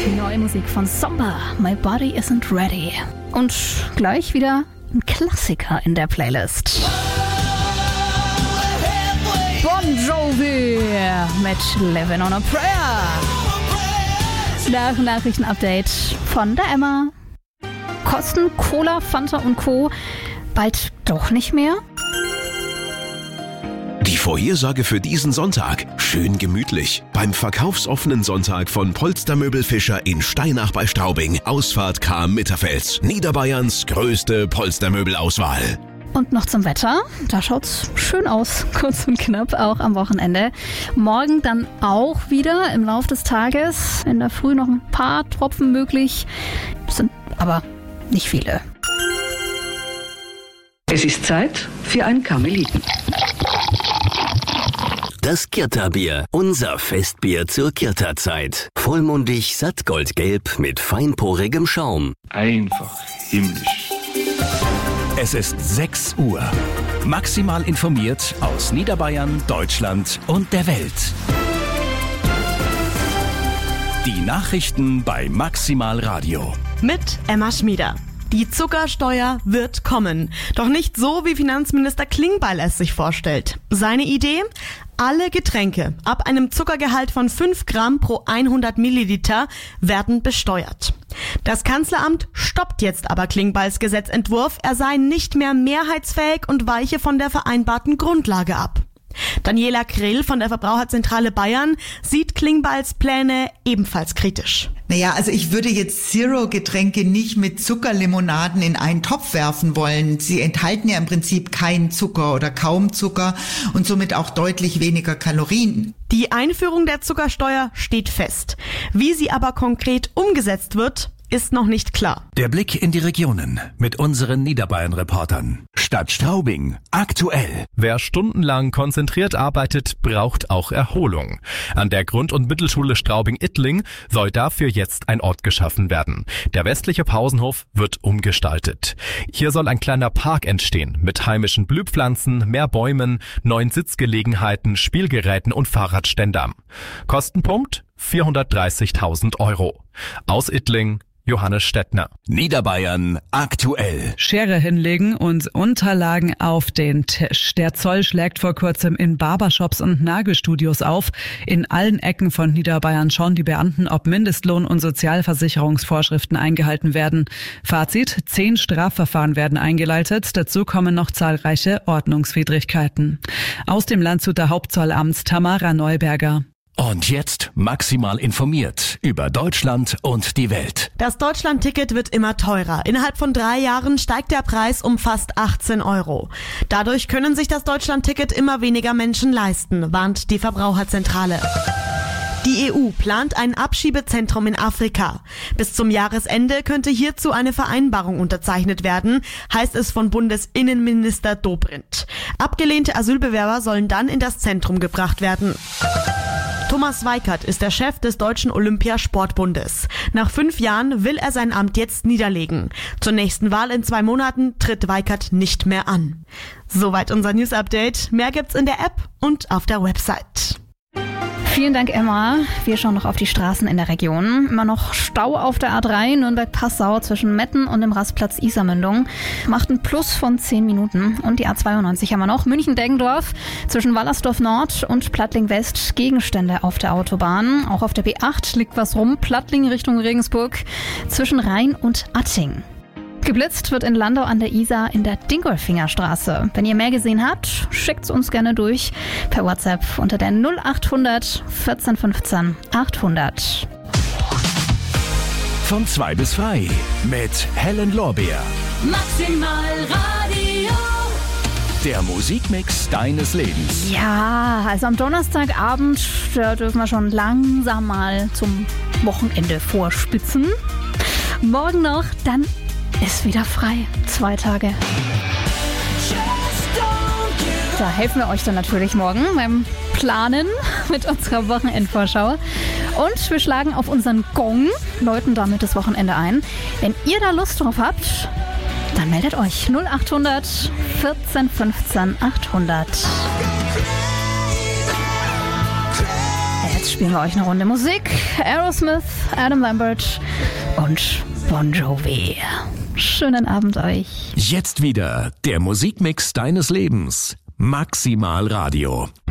Neue Musik von Somber, My Body Isn't Ready. Und gleich wieder ein Klassiker in der Playlist. Bon Jovi mit Living on a Prayer. Nach Nachrichtenupdate von der Emma. Kosten Cola, Fanta und Co. bald doch nicht mehr? Die Vorhersage für diesen Sonntag. Schön gemütlich. Beim verkaufsoffenen Sonntag von Polstermöbel Fischer in Steinach bei Straubing. Ausfahrt Cham-Mitterfels. Niederbayerns größte Polstermöbelauswahl. Und noch zum Wetter. Da schaut's schön aus. Kurz und knapp, auch am Wochenende. Morgen dann auch wieder im Laufe des Tages. In der Früh noch ein paar Tropfen möglich. Sind aber nicht viele. Es ist Zeit für ein Karmeliten. Das Kirta-Bier, unser Festbier zur Kirta-Zeit. Vollmundig, sattgoldgelb mit feinporigem Schaum. Einfach himmlisch. Es ist 6 Uhr. Maximal informiert aus Niederbayern, Deutschland und der Welt. Die Nachrichten bei Maximal Radio. Mit Emma Schmieder. Die Zuckersteuer wird kommen. Doch nicht so, wie Finanzminister Klingbeil es sich vorstellt. Seine Idee? Alle Getränke ab einem Zuckergehalt von 5 Gramm pro 100 Milliliter werden besteuert. Das Kanzleramt stoppt jetzt aber Klingbeils Gesetzentwurf. Er sei nicht mehr mehrheitsfähig und weiche von der vereinbarten Grundlage ab. Daniela Krill von der Verbraucherzentrale Bayern sieht Klingbeils Pläne ebenfalls kritisch. Naja, also ich würde jetzt Zero-Getränke nicht mit Zuckerlimonaden in einen Topf werfen wollen. Sie enthalten ja im Prinzip keinen Zucker oder kaum Zucker und somit auch deutlich weniger Kalorien. Die Einführung der Zuckersteuer steht fest. Wie sie aber konkret umgesetzt wird, ist noch nicht klar. Der Blick in die Regionen mit unseren Niederbayern-Reportern. Stadt Straubing. Aktuell. Wer stundenlang konzentriert arbeitet, braucht auch Erholung. An der Grund- und Mittelschule Straubing-Ittling soll dafür jetzt ein Ort geschaffen werden. Der westliche Pausenhof wird umgestaltet. Hier soll ein kleiner Park entstehen mit heimischen Blühpflanzen, mehr Bäumen, neuen Sitzgelegenheiten, Spielgeräten und Fahrradständern. Kostenpunkt 430.000 €. Aus Ittling Johannes Stettner. Niederbayern aktuell. Schere hinlegen und Unterlagen auf den Tisch. Der Zoll schlägt vor kurzem in Barbershops und Nagelstudios auf. In allen Ecken von Niederbayern schauen die Beamten, ob Mindestlohn- und Sozialversicherungsvorschriften eingehalten werden. Fazit: 10 Strafverfahren werden eingeleitet. Dazu kommen noch zahlreiche Ordnungswidrigkeiten. Aus dem Landshuter Hauptzollamt Tamara Neuberger. Und jetzt maximal informiert über Deutschland und die Welt. Das Deutschland-Ticket wird immer teurer. Innerhalb von 3 Jahren steigt der Preis um fast 18 €. Dadurch können sich das Deutschland-Ticket immer weniger Menschen leisten, warnt die Verbraucherzentrale. Die EU plant ein Abschiebezentrum in Afrika. Bis zum Jahresende könnte hierzu eine Vereinbarung unterzeichnet werden, heißt es von Bundesinnenminister Dobrindt. Abgelehnte Asylbewerber sollen dann in das Zentrum gebracht werden. Thomas Weikert ist der Chef des Deutschen Olympiasportbundes. Nach 5 Jahren will er sein Amt jetzt niederlegen. Zur nächsten Wahl in 2 Monaten tritt Weikert nicht mehr an. Soweit unser News-Update. Mehr gibt's in der App und auf der Website. Vielen Dank, Emma. Wir schauen noch auf die Straßen in der Region. Immer noch Stau auf der A3 Nürnberg-Passau zwischen Metten und dem Rastplatz Isarmündung. Macht ein Plus von 10 Minuten. Und die A92 haben wir noch. München-Deggendorf zwischen Wallersdorf Nord und Plattling West. Gegenstände auf der Autobahn. Auch auf der B8 liegt was rum. Plattling Richtung Regensburg zwischen Rhein und Atting. Geblitzt wird in Landau an der Isar in der Dingolfingerstraße. Wenn ihr mehr gesehen habt, schickt's uns gerne durch per WhatsApp unter der 0800 14 15 800. Von 2 bis 3 mit Helen Lorbeer. Maximal Radio. Der Musikmix deines Lebens. Ja, also am Donnerstagabend, da dürfen wir schon langsam mal zum Wochenende vorspitzen. Morgen noch, dann ist wieder frei. 2 Tage. Da helfen wir euch dann natürlich morgen beim Planen mit unserer Wochenendvorschau. Und wir schlagen auf unseren Gong, läuten damit das Wochenende ein. Wenn ihr da Lust drauf habt, dann meldet euch 0800 14 15 800. Jetzt spielen wir euch eine Runde Musik. Aerosmith, Adam Lambert und Bon Jovi. Schönen Abend euch. Jetzt wieder der Musikmix deines Lebens. Maximal Radio.